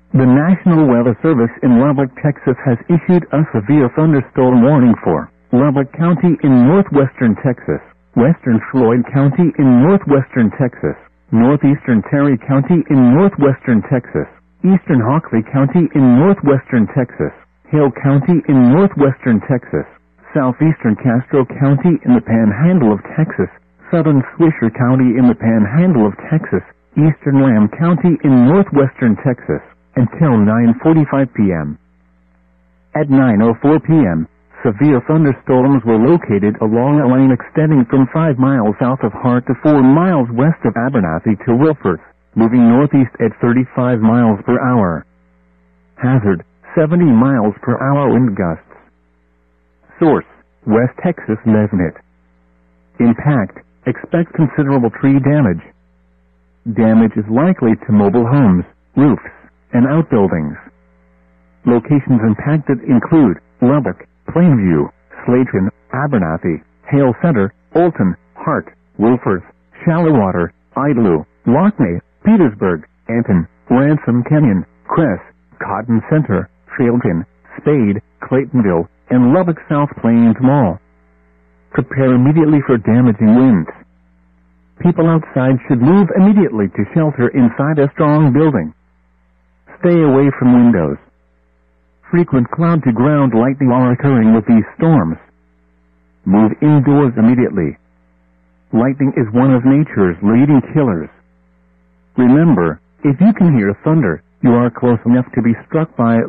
The National Weather Service in Lubbock, Texas has issued a severe thunderstorm warning for Lubbock County in northwestern Texas, western Floyd County in northwestern Texas, northeastern Terry County in northwestern Texas, eastern Hockley County in northwestern Texas, Hale County in northwestern Texas, southeastern Castro County in the Panhandle of Texas, southern Swisher County in the Panhandle of Texas, eastern Lamb County in northwestern Texas, until 9:45 p.m. At 9:04 p.m., severe thunderstorms were located along a lane extending from 5 miles south of Hart to 4 miles west of Abernathy to Wilforth, moving northeast at 35 miles per hour. Hazard, 70 miles per hour wind gusts. Source, West Texas Nesnet. Impact, expect considerable tree damage. Damage is likely to mobile homes, roofs, and outbuildings. Locations impacted include Lubbock, Plainview, Slayton, Abernathy, Hale Center, Olton, Hart, Wilforth, Shallowater, Idlew, Lockney, Petersburg, Anton, Ransom Canyon, Cress, Cotton Center, Failton, Spade, Claytonville, and Lubbock South Plains Mall. Prepare immediately for damaging winds. People outside should move immediately to shelter inside a strong building. Stay away from windows. Frequent cloud-to-ground lightning are occurring with these storms. Move indoors immediately. Lightning is one of nature's leading killers. Remember, if you can hear thunder, you are close enough to be struck by